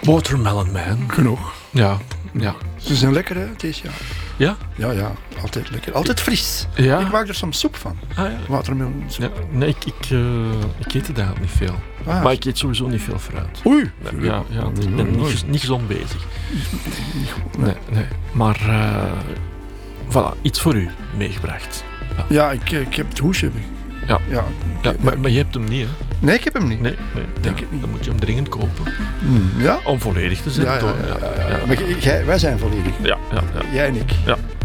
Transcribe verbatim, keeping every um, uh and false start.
Watermelon Man. Genoeg. Ja, ja. Ze zijn lekker, hè, deze jaar. Ja? Ja, ja, altijd lekker. Altijd fris. Ja. Ik maak er soms soep van. Ah, ja. Watermelon soep. Ja, nee, ik, ik, uh, ik eet het eigenlijk niet veel. Ah. Maar ik eet sowieso niet veel fruit. Oei. Ja, ja, ik ben niet, gez- niet gezond bezig. Nee, nee. Maar, uh, voilà, iets voor u meegebracht. Ja, Ja, ik, ik heb het hoesje. Ja. Ja, ja maar, maar je hebt hem niet, hè? nee, ik heb hem niet. Nee, nee. Denk Ja, ik niet. dan moet je hem dringend kopen. Hmm, ja? Om volledig te zijn, Ja, ja, toch? ja, ja, ja. Maar jij- wij zijn volledig. Ja, ja, ja. Jij en ik. Ja.